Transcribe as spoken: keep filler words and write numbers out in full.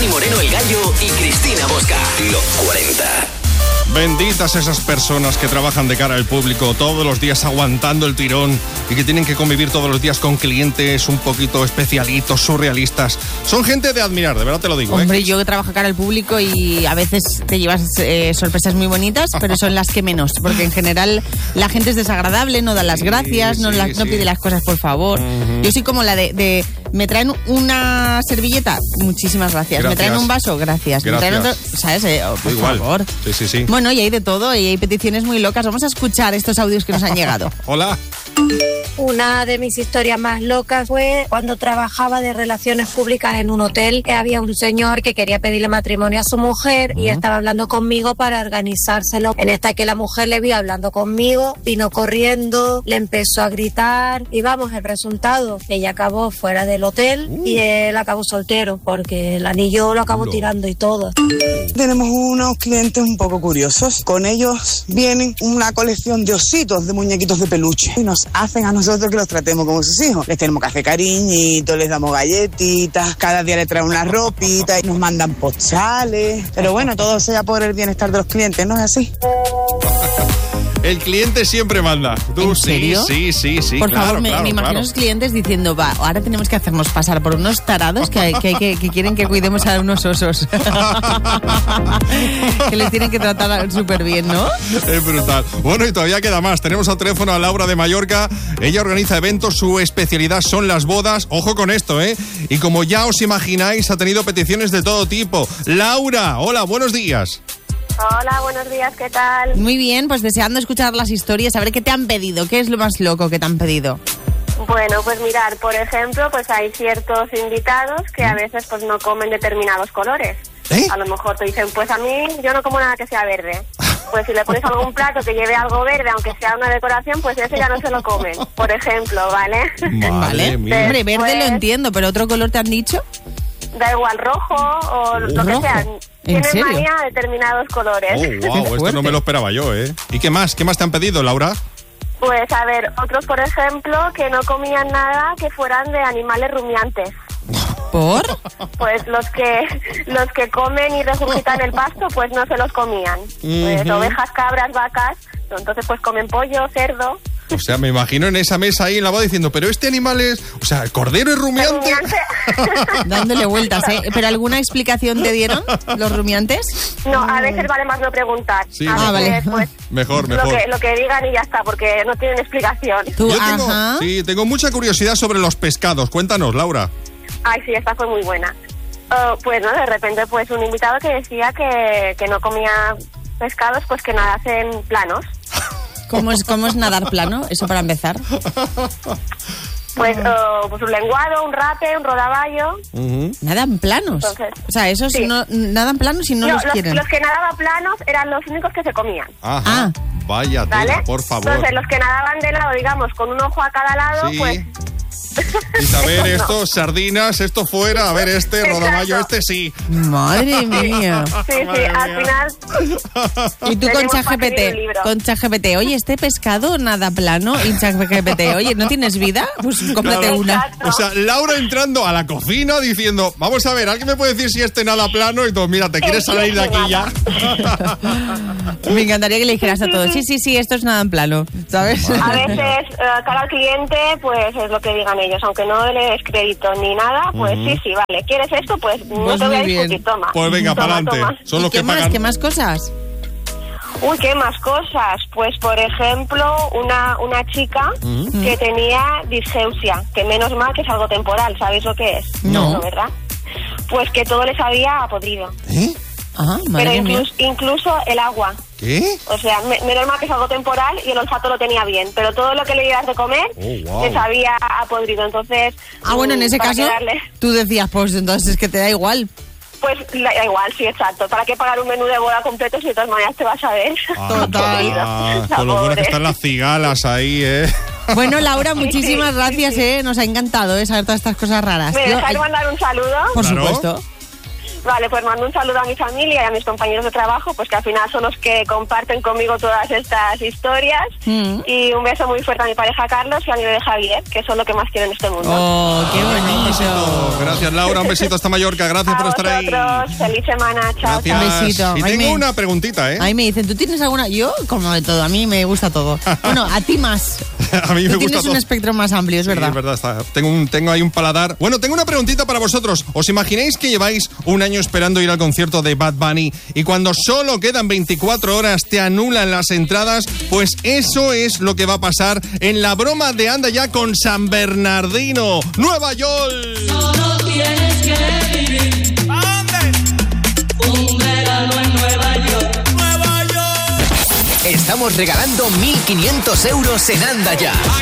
Dani Moreno, El Gallo y Cristina Bosca. Los cuarenta. Benditas esas personas que trabajan de cara al público todos los días aguantando el tirón y que tienen que convivir todos los días con clientes un poquito especialitos, surrealistas. Son gente de admirar, de verdad te lo digo. Hombre, ¿eh? yo que trabajo cara al público y a veces te llevas eh, sorpresas muy bonitas, pero son las que menos, porque en general la gente es desagradable, no da las gracias, sí, no, sí, las, no sí. pide las cosas por favor. Uh-huh. Yo soy como la de, de, ¿me traen una servilleta? Muchísimas gracias. gracias. ¿Me traen un vaso? Gracias. gracias. ¿Me traen otro? ¿Sabes? Eh, oh, por Igual. favor. Sí, sí, sí. Bueno, y hay de todo, y hay peticiones muy locas. Vamos a escuchar estos audios que nos han llegado. Hola. Una de mis historias más locas fue cuando trabajaba de relaciones públicas en un hotel. Había un señor que quería pedirle matrimonio a su mujer uh-huh. y estaba hablando conmigo para organizárselo. En esta que la mujer le vio hablando conmigo, vino corriendo, le empezó a gritar y vamos, el resultado, ella acabó fuera del hotel uh. y él acabó soltero porque el anillo lo acabó no. tirando y todo. Tenemos unos clientes un poco curiosos. Con ellos vienen una colección de ositos, de muñequitos de peluche y nos hacen a nosotros que los tratemos como sus hijos. Les tenemos que hacer cariñitos, les damos galletitas, cada día les traen una ropita y nos mandan postales. Pero bueno, todo sea por el bienestar de los clientes, ¿no es así? El cliente siempre manda. ¿Tú ¿En serio? Sí, sí, sí, sí. Por claro, favor, me, claro, me imagino claro. a los clientes diciendo, va, ahora tenemos que hacernos pasar por unos tarados que, que, que, que quieren que cuidemos a unos osos. Que les tienen que tratar súper bien, ¿no? Es brutal. Bueno, y todavía queda más. Tenemos al teléfono a Laura de Mallorca. Ella organiza eventos, su especialidad son las bodas. Ojo con esto, ¿eh? Y como ya os imagináis, ha tenido peticiones de todo tipo. Laura, hola, buenos días. Hola, buenos días, ¿qué tal? Muy bien, pues deseando escuchar las historias, a ver qué te han pedido, qué es lo más loco que te han pedido. Bueno, pues mirar, por ejemplo, pues hay ciertos invitados que a veces pues no comen determinados colores. ¿Eh? A lo mejor te dicen, pues a mí yo no como nada que sea verde. Pues si le pones algún plato que lleve algo verde, aunque sea una decoración, pues ese ya no se lo comen, por ejemplo, ¿vale? Vale, hombre, verde lo entiendo, pero ¿otro color te han dicho? Da igual, rojo o lo que sea. Tienen serio? manía a determinados colores. Oh, wow, esto no me lo esperaba yo, ¿eh? ¿Y qué más? ¿Qué más te han pedido, Laura? Pues a ver, otros, por ejemplo, que no comían nada que fueran de animales rumiantes. ¿Por? Pues los que los que comen y regurgitan el pasto, pues no se los comían. Pues uh-huh. ovejas, cabras, vacas, entonces pues comen pollo, cerdo. O sea, me imagino en esa mesa ahí en la boda diciendo, pero este animal es... O sea, ¿el cordero es rumiante? Dándole vueltas, ¿eh? ¿Pero alguna explicación te dieron los rumiantes? No, a veces vale más no preguntar. Sí, a ah, veces, vale. Pues, mejor, mejor. Lo que, lo que digan y ya está, porque no tienen explicación. ¿Tú? Yo tengo, Ajá. sí, tengo mucha curiosidad sobre los pescados. Cuéntanos, Laura. Ay, sí, esta fue muy buena. Uh, pues, ¿no? De repente, pues, un invitado que decía que, que no comía pescados, pues que nadasen planos. ¿Cómo es, ¿Cómo es nadar plano? Eso para empezar. Pues, uh, pues un lenguado, un rape, un rodaballo. Uh-huh. ¿Nadan planos? Entonces, o sea, esos sí. no, nadan planos y no, no los, los quieren. Los que nadaban planos eran los únicos que se comían. Ajá. Ah. Vaya tela, ¿Vale? por favor. Entonces, los que nadaban de lado, digamos, con un ojo a cada lado, Sí. pues... Y a ver, No. esto, sardinas, esto fuera, a ver, este, Exacto. rodaballo, este sí. Madre mía. Sí, sí, Madre al mía. final... Y tú con tenemos para ChatGPT, escribir un libro. con ChatGPT, oye, este pescado nada plano, y ChatGPT, oye, ¿no tienes vida? Pues cómprate Claro. una. Exacto. O sea, Laura entrando a la cocina diciendo, vamos a ver, ¿alguien me puede decir si este nada plano? Y tú, mira, ¿te quieres salir de aquí ya? Me encantaría que le dijeras a todos, sí, sí, sí, esto es nada en plano, ¿sabes? A veces, uh, cara al cliente, pues es lo que digan ellos. Aunque no le des crédito ni nada, pues uh-huh. sí, sí, vale. ¿Quieres esto? Pues no Pues te voy a muy bien. discutir, toma. Pues venga, Toma, para adelante. toma. Son ¿Y los qué que más? pagan. ¿Qué más cosas? Uy, ¿qué más cosas? Pues, por ejemplo, una, una chica Uh-huh. que tenía disgeusia, que menos mal que es algo temporal, ¿sabéis lo que es? No. ¿Verdad? Pues que todo le sabía a podrido. ¿Eh? Ah, Pero madre mía. incluso, incluso el agua. ¿Qué? O sea, me, menos mal que es algo temporal y el olfato lo tenía bien, pero todo lo que le dieras de comer Oh, wow. le sabía a podrido. Entonces, Ah, bueno, en mm, ese para caso, quedarle- tú decías, pues entonces es que te da igual. Pues la- da igual, sí, exacto. ¿Para qué pagar un menú de boda completo si de todas maneras te vas a ver? Ah, Total. ah, La con lo bueno que pobre. están las cigalas ahí, ¿eh? Bueno, Laura, muchísimas sí, gracias, sí. ¿eh? Nos ha encantado, ¿eh? Saber todas estas cosas raras. ¿Me Yo- dejáis mandar un saludo? Por Claro. supuesto. Vale, pues mando un saludo a mi familia y a mis compañeros de trabajo, pues que al final son los que comparten conmigo todas estas historias. Mm. Y un beso muy fuerte a mi pareja Carlos y a mi bebé Javier, que son lo que más quiero en este mundo. ¡Oh, qué bonito! Gracias, Laura. Un besito hasta Mallorca. Gracias a por estar ahí. Feliz semana. Chao, Gracias. Un besito. Y Ahí tengo me... una preguntita, ¿eh? Ahí me dicen, ¿tú tienes alguna? Yo, como de todo, a mí me gusta todo. Bueno, a ti más. A mí me Tú gusta tienes todo. un espectro más amplio, es verdad. Sí, es verdad, está. Tengo, un, tengo ahí un paladar. Bueno, tengo una preguntita para vosotros. ¿Os imagináis que lleváis un año esperando ir al concierto de Bad Bunny y cuando solo quedan veinticuatro horas te anulan las entradas? Pues eso es lo que va a pasar en la broma de Anda Ya con San Bernardino, Nueva York. Solo tienes que vivir. ¿A dónde? Un verano en Nueva York. Nueva York. Estamos regalando mil quinientos euros en Anda Ya.